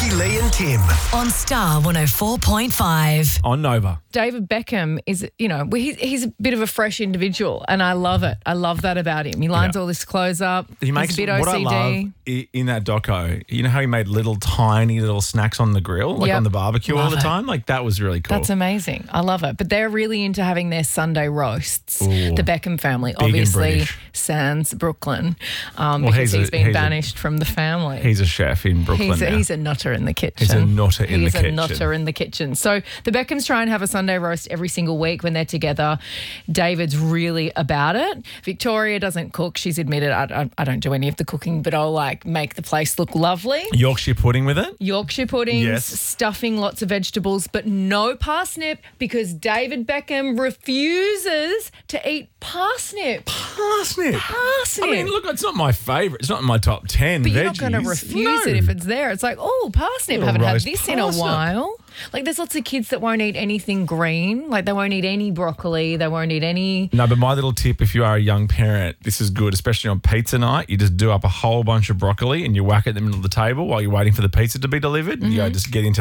Jackie, Lee and Tim. On Star 104.5. On Nova. David Beckham is, he's a bit of a fresh individual and I love it. I love that about him. He lines all his clothes up. He makes He's a bit what OCD. I love in that doco. You know how he made tiny little snacks on the grill, like on the barbecue all the time? Like that was really cool. That's amazing. I love it. But they're really into having their Sunday roasts. Ooh. The Beckham family, and obviously British. sans Brooklyn, because he's been banished from the family. He's a chef in Brooklyn now. He's a nutter in the kitchen. He's a nutter in the kitchen. He's a nutter in the kitchen. So the Beckhams try and have a Sunday roast every single week when they're together. David's really about it. Victoria doesn't cook. She's admitted, I don't do any of the cooking, but I'll make the place look lovely. Yorkshire pudding with it? Yorkshire puddings, Yes. stuffing, lots of vegetables, but no parsnip because David Beckham refuses to eat parsnip. Parsnip? Parsnip. I mean, look, it's not my favourite. It's not in my top 10 But veggies. you're not going to refuse it if it's there. It's like, oh, parsnip. Little Haven't had roast this in a parsnip. while. Like, there's lots of kids that won't eat anything green. Like, they won't eat any broccoli. They won't eat any. No, but my little tip, if you are a young parent, this is good, especially on pizza night. You just do up a whole bunch of broccoli and you whack it in the middle of the table while you're waiting for the pizza to be delivered. And you go, just get into